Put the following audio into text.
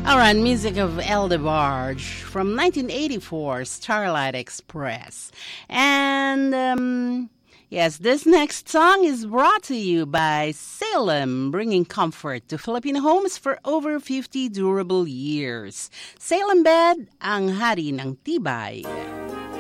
All right, music of El DeBarge from 1984, Starlight Express. And yes, this next song is brought to you by Salem, bringing comfort to Filipino homes for over 50 durable years. Salem Bed, ang hari ng tibay.